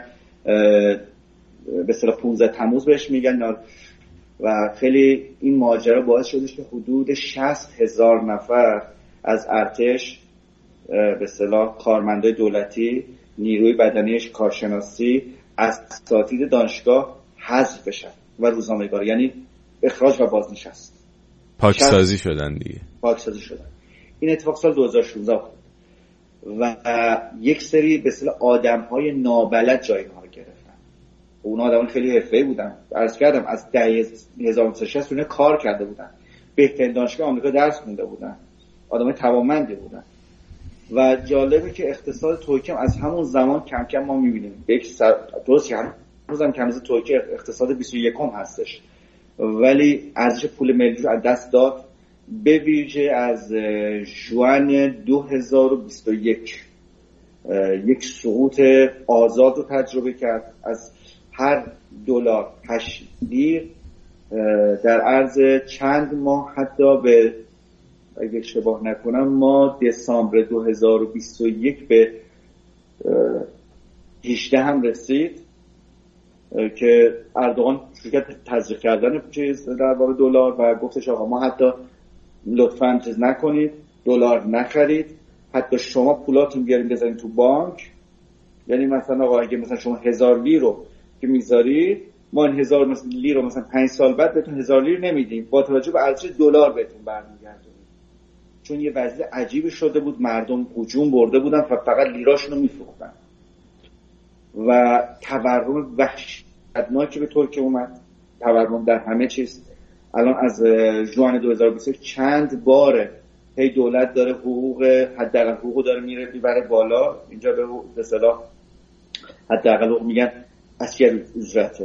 Speaker 1: به اصطلاح پانزده تموز بهش میگن و خیلی این ماجرا باعث شده که حدود شصت هزار نفر از ارتش به اصطلاح کارمندای دولتی، نیروی بدنیش، کارشناسی، اساتید دانشگاه حذف بشن و روزنامه‌نگار، یعنی اخراج و بازنشست،
Speaker 2: پاکسازی شدن دیگه.
Speaker 1: پاکسازی شدن. این اتفاق سال دو هزار و شانزده بود و یک سری به اصطلاح آدم‌های نابلد جای اینها رو گرفتن. اون آدم‌ها خیلی حرفه‌ای بودن. عرض کردم از دهه هزار و نهصد و شصت اون کار کرده بودن. بهترین دانشگاه آمریکا درس خونده بودن. آدمای توانمندی بودن. و جالبه که اقتصاد ترکیه از همون زمان کم کم ما می‌بینیم یک درست که هنوزم کم از ترکیه اقتصاد بیست و یکم هستش ولی ارزش پول ملی رو از دست داد، به ویژه از ژوئن دو هزار و بیست و یک یک سقوط آزاد رو تجربه کرد. از هر دلار هشت لیر در عرض چند ماه، حتی به اگه اشتباه نکنم ما دسامبر دو هزار و بیست و یک به هجده هم رسید که اردوغان شرکت تزریق کردن چیز در واقع دلار و گفتش آقا ما حتی لطفاً چیز نکنید، دلار نخرید، حتی شما پولاتون بیارین بذارین تو بانک. یعنی مثلا آقا اگه مثلا شما هزار لیر رو که میذارید، ما این هزار مثلا لیر رو مثلا پنج سال بعد بهتون هزار لیر نمیدیم، با توجه به ارزش دلار بهتون برمیگردونیم. چون یه وضع عجیبی شده بود، مردم هجوم برده بودن و فقط لیراشون رو میفروختن و تورم وحشتناکی به ترکیه اومد. تورم در همه چیز. الان از ژوئن دو هزار و بیست و یک چند باره هی دولت داره حقوق حداقل حقوق داره میره میبره بالا. اینجا به اصطلاح حداقل حقوق میگن اسیر اجرته.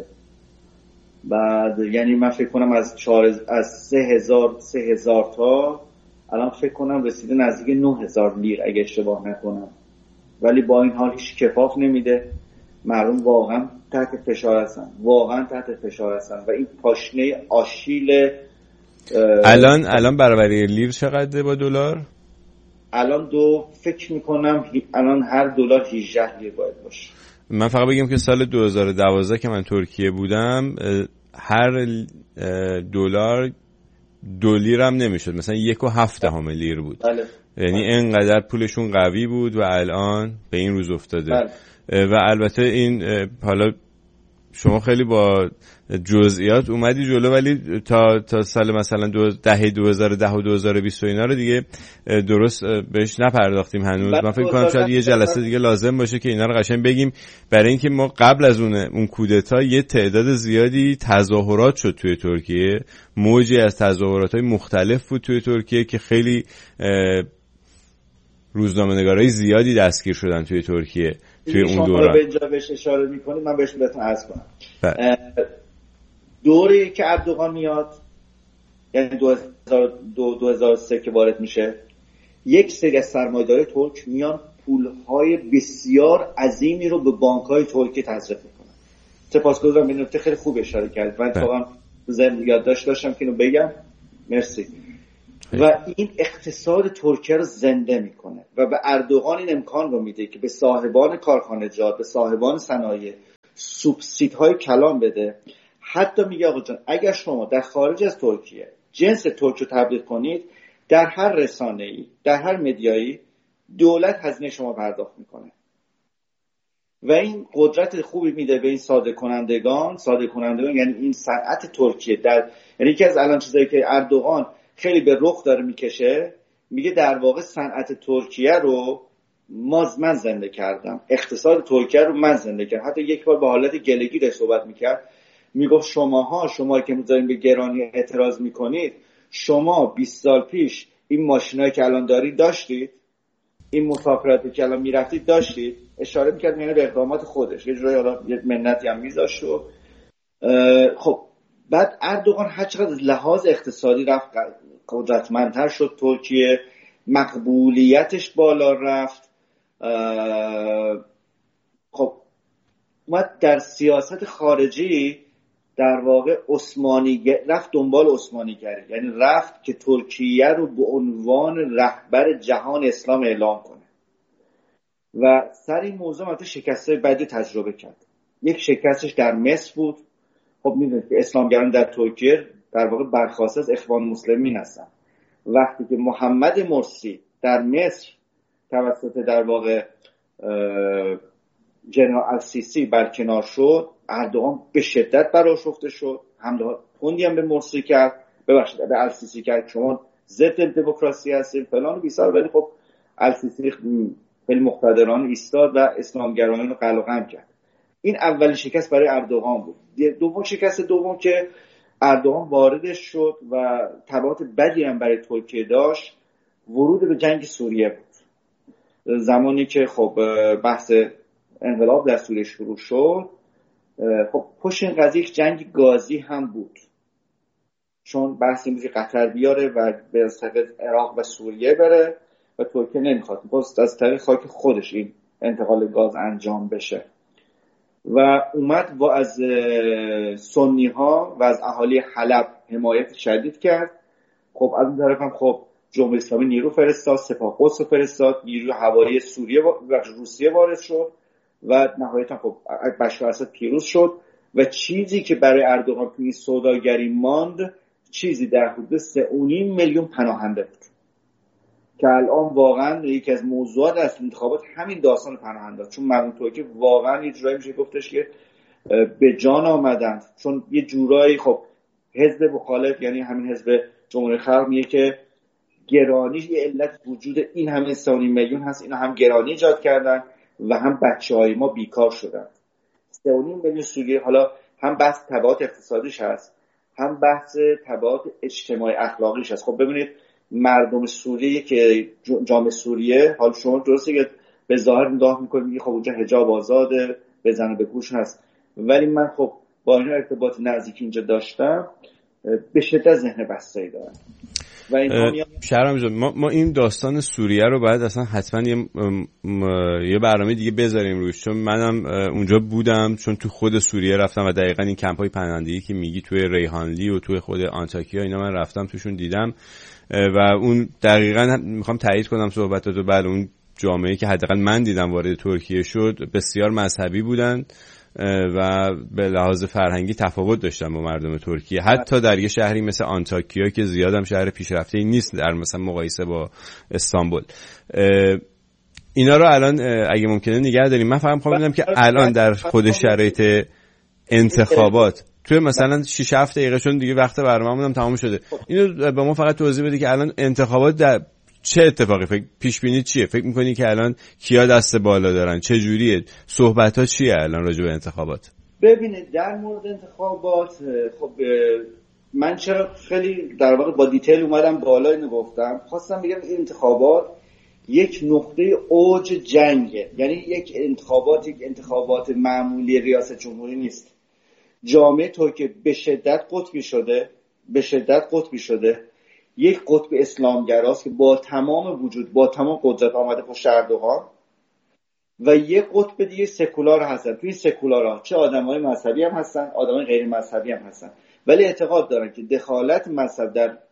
Speaker 1: بعد یعنی من فکر کنم از چهار از سه هزار سه هزار تا الان فکر کنم رسیده نزدیک نه هزار لیر اگه اشتباه نکنم. ولی با این حال هیچ کفاف نمیده. مردم واقعا تحت فشار هستن، واقعا تحت فشار هستن و این پاشنه آشیل.
Speaker 2: الان الان برابری لیر چقدره با دلار؟
Speaker 1: الان دو فکر میکنم الان هر دلار هجده لیر باید باشه.
Speaker 2: من فقط بگم که سال دو هزار و دوازده که من ترکیه بودم هر دلار دو لیر هم نمیشد، مثلا یک و هفت دهم لیر بود.
Speaker 1: بله.
Speaker 2: یعنی اینقدر پولشون قوی بود و الان به این روز افتاده.
Speaker 1: بله.
Speaker 2: و البته این حالا شما خیلی با جزئیات اومدی جلو، ولی تا تا سال مثلا دو دهه دو هزار و ده و دو هزار و بیست و اینا رو دیگه درست بهش نپرداختیم هنوز. من فکر کنم شاید یه جلسه دیگه لازم باشه که اینا رو قشنگ بگیم، برای اینکه ما قبل از اون اون کودتا یه تعداد زیادی تظاهرات شد توی ترکیه، موجی از تظاهرات‌های مختلف بود توی ترکیه که خیلی روزنامه‌نگارای زیادی دستگیر شدن توی ترکیه توی اون دوره.
Speaker 1: شما به اینجا بهش اشاره می‌کنید، من بهش بهتون عرض کنم. دوری که اردوغان میاد، یعنی دو هزار و سه که وارد میشه، یک سری از سرمایه‌دارای ترک میان پول‌های بسیار عظیمی رو به بانک‌های ترکیه تزریق میکنن. سپاسگزارم، این نکته خیلی خوب اشاره کرد. من واقعا ذهن یادداشت داشتم که اینو بگم. مرسی. و این اقتصاد ترکیه رو زنده میکنه و به اردوغان این امکان رو میده که به صاحبان کارخانجات، به صاحبان صنایع سوبسیدهای کلان بده. حتی میگه آقا جان اگر شما در خارج از ترکیه جنس ترک رو تبلیغ کنید، در هر رسانه‌ای، در هر مدیایی دولت هزینه شما پرداخت میکنه و این قدرت خوبی میده به این صادر کنندگان. صادر کنندگان یعنی این صنعت ترکیه، در یعنی یکی از الان چیزایی که اردوغان خیلی به رخ داره میکشه، میگه در واقع صنعت ترکیه رو من زنده کردم، اقتصاد ترکیه رو من زنده کردم. حتی یک بار به حالت گلگی داشت صحبت میکرد، میگفت شماها شما که میذارین به گرانی اعتراض میکنید، شما بیست سال پیش این ماشینایی که الان دارید داشتید، این مسافرتی که الان میرفتید داشتید. اشاره میکرد یعنی به اقدامات خودش، یه جورایی حالا یه منتی هم میذاشت. و خب بعد اردوغان هر چقدر لحاظ اقتصادی رفت قدرتمندتر شد، ترکیه مقبولیتش بالا رفت. خب اومد در سیاست خارجی در واقع عثمانی رفت دنبال عثمانیگری، یعنی رفت که ترکیه رو به عنوان رهبر جهان اسلام اعلام کنه و سر این موضوع مثلا شکست‌های بعدی تجربه کرد. یک شکستش در مصر بود. خب می‌دونید که اسلامگران در ترکیه در واقع برخواسته از اخوان المسلمین هستن. وقتی که محمد مرسی در مصر توسط در واقع جنرال السیسی برکنار شد، اردوغان به شدت برآشفته شد، حمله تندی هم به مرسی کرد، ببخشید به السیسی کرد، شما ضد دموکراسی هستید فلان و بیسار. ولی خب السیسی خیلی مقتدرانه ایستاد و اسلامگرایان رو قلقم کرد. این اولین شکست برای اردوغان بود. دوم شکست دوم که اردوغان واردش شد و تبعات بدی هم برای ترکیه داشت، ورود به جنگ سوریه بود. زمانی که خب بحث انقلاب در سوریه شروع شد، خب پشت این قضیه یک جنگ گازی هم بود، چون بحث این بود که قطر بیاره و به سمت عراق و سوریه بره و ترکیه نمیخواد پس از طریق خاک خودش این انتقال گاز انجام بشه و اومد و از سنی ها و از اهالی حلب حمایت شدید کرد. خب از اون طرف هم خب جمهوری اسلامی نیرو فرستاد، سپاه قدس فرستاد، نیروی هوایی سوریه و روسیه وارد شد و نهایتا خب بشار الاسد پیروز شد و چیزی که برای اردوغان تو این سوداگری ماند چیزی در حدود سه و نیم میلیون پناهنده بود که الان واقعا یکی از موضوعات از انتخابات همین داستان پناهنده، چون مردم ترکیه واقعا یه جورایی میشه گفتش که به جان آمدند، چون یه جورایی خب حزب مخالف یعنی همین حزب جمهوری خلق میگه که گرانی یه علت وجود این همه سه و نیم میلیون هست، اینا هم گرانی ایجاد کردن و هم بچهای ما بیکار شدن. سه و نیم میلیون سوریه، حالا هم بحث تبعات اقتصادیش هست، هم بحث تبعات اجتماعی اخلاقیش هست. خب ببینید مردم سوریه که جامعه سوریه، حالا شما درسته که به ظاهر نگاه میکنید میگه خب اونجا حجاب آزاده، بزنه به گوش هست، ولی من خب با این ارتباط نزدیکی اینجا داشتم به شدت ذهن بسته‌ای دارم.
Speaker 2: شهرام جان ما, ما این داستان سوریه رو باید اصلا حتما یه, یه برنامه دیگه بذاریم روش، چون منم اونجا بودم، چون تو خود سوریه رفتم و دقیقاً این کمپ‌های پناهندگی که میگی توی ریحانلی و توی خود آنتاکیا اینا من رفتم توشون دیدم و اون دقیقاً میخوام تایید کنم صحبتاتو. بله اون جامعه‌ای که حداقل من دیدم وارد ترکیه شد بسیار مذهبی بودن و به لحاظ فرهنگی تفاوت داشتن با مردم ترکیه، حتی در یه شهری مثل آنتاکیا که زیادم شهر پیشرفته‌ای نیست در مثلا مقایسه با استانبول. اینا رو الان اگه ممکنه نگه داریم. من فقط می‌خوام ببینم که الان در خود شرایط انتخابات توی مثلا شش هفت دقیقه چون دیگه وقت برنامه‌مون هم تمام شده، اینو به ما فقط توضیح بده که الان انتخابات در چه اتفاقی فکر پیش بینی چیه؟ فکر می‌کنی که الان کیا دست بالا دارن؟ چه جوریه؟ صحبت‌ها چیه الان راجع به انتخابات؟
Speaker 1: ببینید در مورد انتخابات خب من چرا خیلی در واقع با دیتیل اومدم بالا اینو گفتم، خواستم بگم این انتخابات یک نقطه اوج جنگه، یعنی یک انتخابات یک انتخابات معمولی ریاست جمهوری نیست. جامعه ترکیه به شدت قطبی شده، به شدت قطبی شده. یک قطب اسلامگراست که با تمام وجود با تمام قدرت آمده پشت اردوغان و یک قطب دیگه سکولار هستن. توی سکولارها چه آدمای مذهبی هم هستن، آدمای غیر مذهبی هم هستن، ولی اعتقاد دارن که دخالت مذهب در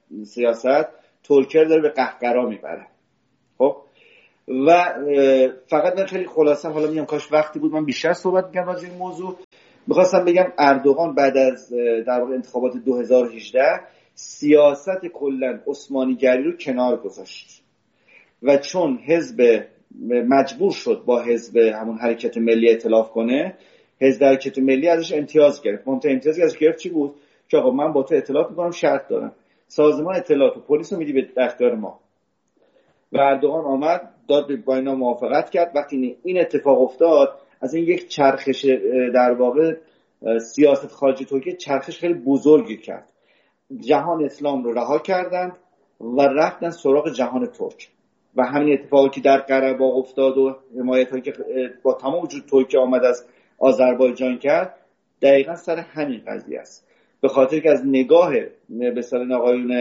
Speaker 1: سیاست ترکیه رو داره به قهقرا میبره. خب و فقط من خیلی خلاصه حالا میگم کاش وقتی بود من بیشتر صحبت می‌کردم راجع به این موضوع. می‌خواستم بگم اردوغان بعد از در واقع انتخابات دو هزار و هجده سیاست کلا عثمانیگری رو کنار گذاشت و چون حزب مجبور شد با حزب همون حرکت ملی ائتلاف کنه، حزب حرکت ملی ازش امتیاز گرفت. مهمترین امتیازی ازش گرفت چی بود؟ که آقا من با تو ائتلاف می‌کنم، شرط دارم سازمان اطلاعات و پلیس رو میدی به اختیار ما. و اردوغان آمد داد با اینا موافقت کرد. وقتی این اتفاق افتاد از این یک چرخش در واقع سیاست خارجی ترکیه چرخش خیلی بزرگی کرد. جهان اسلام رو رها کردند و رفتن سراغ جهان ترک و همین اتفاقی که در قره باغ افتاد و حمایتایی که با تمام وجود ترکیه آمد از آذربایجان کرد دقیقا سر همین قضیه است. به خاطر که از نگاه به اصطلاح آقایون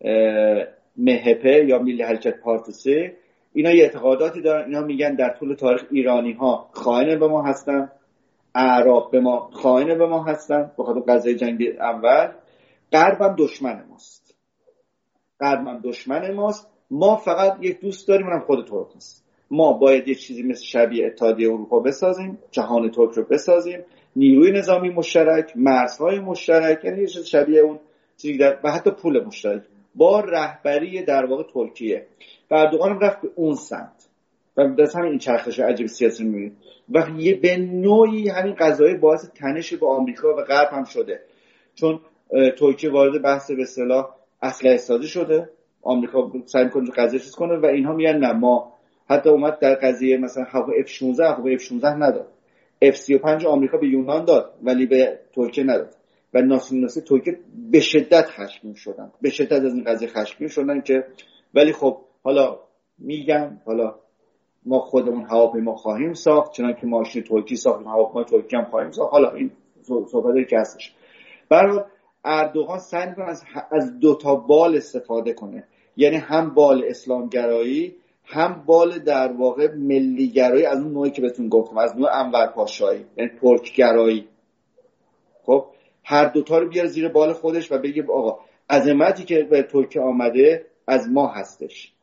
Speaker 1: مهپه یا ملی حرکت پارتوسی اینا یه اعتقاداتی دارن. اینا میگن در طول تاریخ ایرانی ها خائن به ما هستن، اعراب به ما خائن به ما هستن به خاطر قضیه جنگ اول. غرب هم دشمن ماست، غرب هم دشمن ماست. ما فقط یک دوست داریم، اونم خود ترک است. ما باید یک چیزی مثل شبیه اتحادیه اروپا بسازیم، جهان ترک رو بسازیم، نیروی نظامی مشترک، مرزهای مشترک، یعنی یه چیز شبیه اون چیزی در و حتی پول مشترک با رهبری در واقع ترکیه. و اردوغان رفت به اون سمت و بس همین این چرخش عجیب سیاسی می‌بینید و یه به نوعی همین قضیه باعث تنش با آمریکا و غرب هم شده، چون ترکیه وارد بحث به اصطلاح اسلحه سازی شده، آمریکا سعی می‌کنه قضیه چیز کنه و اینها میگن نه. ما حتی اومد در قضیه مثلا هواپیما اف شانزده هواپیما اف شانزده نداد، اف سی و پنج آمریکا به یونان داد ولی به ترکیه نداد و ناسیونالیست ترکیه به شدت خشمگین شدن، به شدت از این قضیه خشمگین شدن که ولی خب حالا میگم حالا ما خودمون هواپیما خواهیم ساخت، چنانکه که ماشین ترکی ساختیم هواپیما ترکی هم خواهیم ساخت. حالا این صحبتی که هستش. برای اردوغان سعی می‌کنه از از دو تا بال استفاده کنه، یعنی هم بال اسلامگرایی هم بال در واقع ملیگرایی از اون نوعی که بهتون گفتم، از نوع انور پاشایی یعنی ترکگرایی. خب هر دوتا رو بیاره زیر بال خودش و بگه آقا عظمتی که به ترکیه آمده از ما هستش.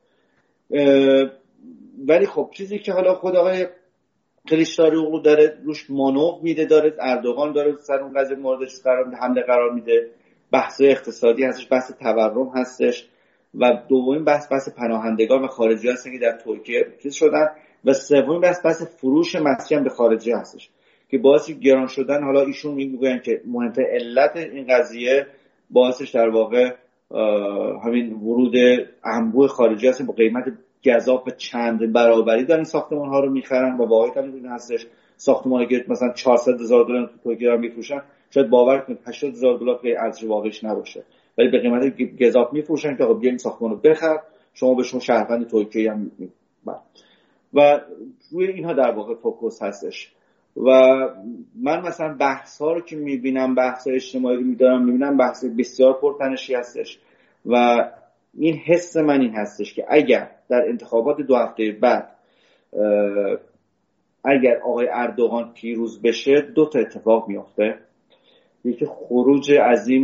Speaker 1: ولی خب چیزی که حالا خود آقای کلیچداروغلو داره روش مانور میده، داره اردوغان داره سر اون قضیه موردش قرار حمله قرار میده، بحث اقتصادی هستش، بحث تورم هستش و دومین بحث بحث پناهندگان و خارجی هستن که در ترکیه چیز شدن و سومین بحث بحث فروش مسیح به خارجی هستش که باعث گران شدن. حالا ایشون میگن که مهمترین علت این قضیه باعثش در واقع همین ورود انبوه خارجی هست با قیمت گزاف چند برابری دارن ساختمان ها رو میخرن و واقعیت هم این هستش ساختمان که مثلا چهارصد هزار دلار تو ترکیه رو میفروشن شاید باور کنید هشتاد هزار دلار به ارزش واقعیش نباشه ولی به قیمت گزاف میفروشن که آقا بیا این ساختمان رو بخر، شما به شما شهروند ترکیه هم می... و روی اینها در واقع فوکوس هستش. و من مثلا بحث ها رو که میبینم، بحث اجتماعی رو میدارم میبینم بحث بسیار پرتنشی هستش و این حس من این هستش که اگر در انتخابات دو هفته بعد اگر آقای اردوغان پیروز بشه دو تا اتفاق میفته. یکی خروج عظیم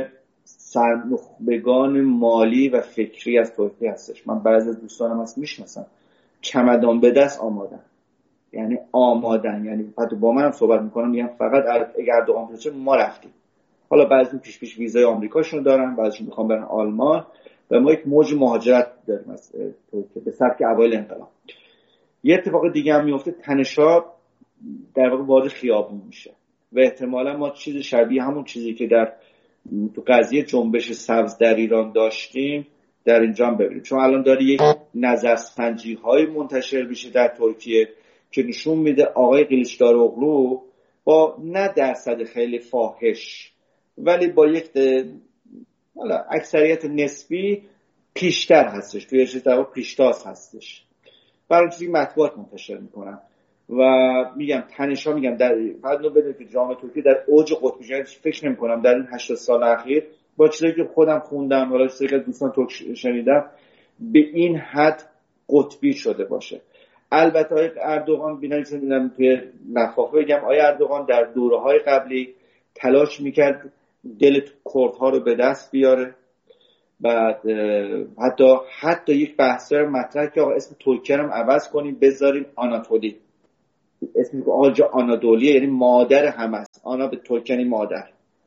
Speaker 1: سرنخبگان مالی و فکری از ترکیه هستش. من بعضی از دوستانم هست میشناسم چمدان به دست آمادن، یعنی آمادن، یعنی حتی با منم صحبت میکنم میگم فقط اگر اردوغان پیروز ما رفتیم. حالا بعضی پیش پیش ویزای آمریکاشون دارن، بعضیشون میخوان برن آلمان و ما یک موج مهاجرت داریم از ترکیه به سبک اوایل انقلاب. یه اتفاق دیگه هم میفته، تنش‌ها در واقع وارد خیابون میشه و احتمالا ما چیز شبیه همون چیزی که در تو قضیه جنبش سبز در ایران داشتیم در اینجا هم ببینیم، چون الان داره یک نظرسنجی‌های منتشر میشه در ترکیه که نشون میده آقای کلیچداروغلو با نه درصد خیلی فاحش ولی با یک حالا اکثریت نسبی پیشتر هستش، توی چیز در واقع پیشتاز هستش. برای چیزی مطبوعات منتشر میکنن و میگم تنشا میگم در فقط نو بده که جامعه ترکیه در اوج قطبی، فکر نمی‌کنم در این هشتاد سال اخیر با چیزی که خودم خوندم ولی چیزی که دوستان ترک شنیدم به این حد قطبی شده باشه. البته آقای اردوغان ببینم توی نفاق بگم آقای اردوغان در دوره‌های قبلی تلاش میکرد دل کردها رو به دست بیاره بعد حتی حتی یک بحث رو مطرح که آقا اسم ترکیه رو عوض کنیم بذاریم آناتولی، اسم آجا آنادولیه، یعنی مادر همه است. آنا به ترکیه یعنی مادر.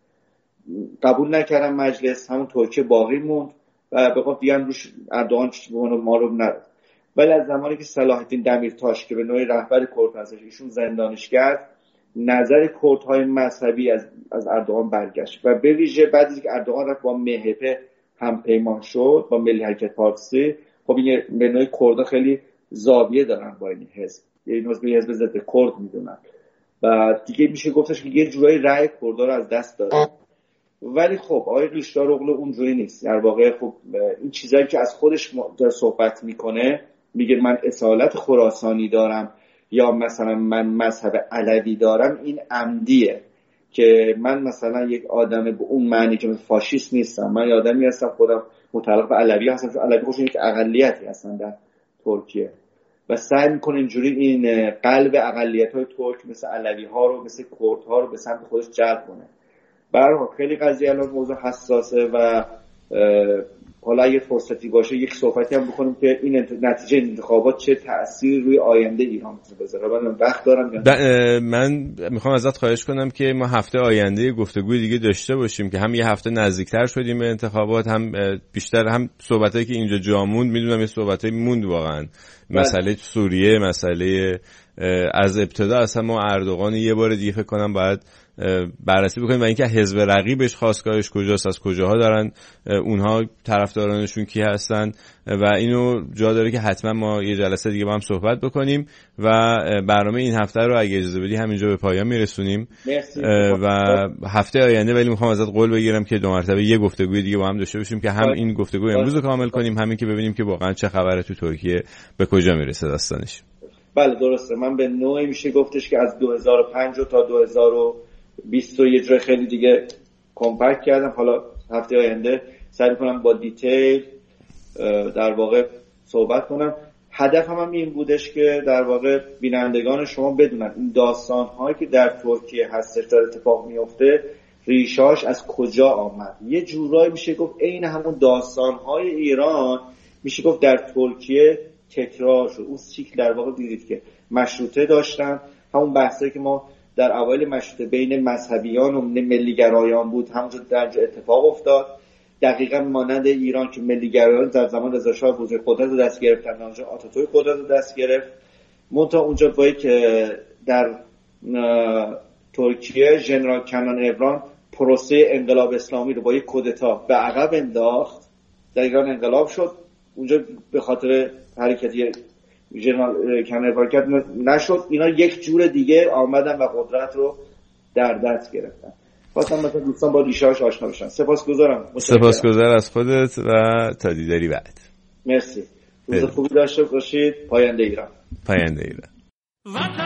Speaker 1: قبول نکردن مجلس، همون ترکیه باقی موند و به قول دیگه روش اردوغان ما رو نداد. ولی از زمانی که صلاح الدین دمیرتاش که به نوعی رهبر کرد هستش ایشون زندانش کرد، نظر کردهای مذهبی از از اردوغان برگشت و به ویژه بعد از اینکه اردوغان رفت با مهپه هم پیمان شد با ملی حرکت پارسی، خب این به نوعی کردها خیلی زاویه دارن با این حزب، یعنی حزب حزب ضد کرد میدونن و دیگه میشه گفتش که یه جورایی رأی کردها رو از دست داده. ولی خب آقای قیشداروغلو اونجوری نیست. در واقع خب این چیزایی که از خودش داره صحبت میکنه، میگه من اصالت خراسانی دارم یا مثلا من مذهب علوی دارم، این عمدیه که من مثلا یک آدم به اون معنی که فاشیست نیستم، من یه آدمی هستم خودم متعلق به علوی هستم، چون علوی خودشون یک اقلیتی هستن در ترکیه و سعی میکنه اینجوری این قلب اقلیت‌های ترک مثل علوی ها رو مثل کرد ها رو به سمت خودش جلب کنه. برای خیلی قضیه الان موضوع حساسه و حالا اگه فرصتی باشه یک صحبتی هم بکنیم که این نتیجه انتخابات چه تأثیری روی آینده ایران بذاره. من وقت دارم.
Speaker 2: من میخوام ازت خواهش کنم که ما هفته آینده گفتگوی دیگه داشته باشیم که هم یه هفته نزدیکتر شدیم به انتخابات، هم بیشتر هم صحبتایی که اینجا جا موند، میدونم یه صحبتایی موند واقعا، مسئله سوریه، مسئله از ابتدا اصلا ما اردوغان یه بار دیگه فکر کنم باید بررسی بکنیم و اینکه حزب رقیبش خواستگاهش کجاست، از کجاها دارن اونها طرفدارانشون کی هستن و اینو جا داره که حتما ما یه جلسه دیگه با هم صحبت بکنیم و برنامه این هفته رو اگه اجازه بدی همینجا به پایان میرسونیم و هفته آینده ولی میخوام ازت قول بگیرم که دو مرتبه یه گفتگوی دیگه با هم داشته باشیم که هم این گفتگوی امروز رو کامل کنیم، همین که ببینیم که واقعا چه خبره تو ترکیه، به کجا میرسه داستانش.
Speaker 1: بله درسته. من به نوعی میشه گفتش که از دو هزار و پنج تا دو هزار و بیست یه جای خیلی دیگه کامپکت کردم. حالا هفته آینده سعی کنم با دیتیل در واقع صحبت کنم. هدفم هم این بودش که در واقع بینندگان شما بدونن این داستان‌هایی که در ترکیه هستش داره اتفاق میفته ریشاش از کجا آمد. یه جورایی میشه گفت عین همون داستان‌های ایران میشه گفت در ترکیه تکرار شد. اون سیکل در واقع دیدید که مشروطه داشتن، همون بحثی که ما در اوایل مشروطه بین مذهبیان و ملیگرایان بود همونجا در جا اتفاق افتاد. دقیقاً مانند ایران که ملیگرایان در زمان رضا شاه بزرگ قدرت رو دست گرفتن، اونجا آتاتورک قدرت رو دست گرفت. منتها اونجا باید که در ترکیه ژنرال کنان ابران پروسه انقلاب اسلامی رو با یک کودتا به عقب انداخت، در ایران انقلاب شد. اونجا به خاطر حرکتی ژنرال کنان ابران نشد، اینا یک جور دیگه آمدن و قدرت رو در دست گرفتن. خواستم مثلا دوستان با ریشه‌اش آشنا بشن. سپاسگزارم.
Speaker 2: سپاسگزار از خودت و تا دیداری بعد.
Speaker 1: مرسی. روز خوبی داشته باشید. پاینده ایران.
Speaker 2: پاینده ایران.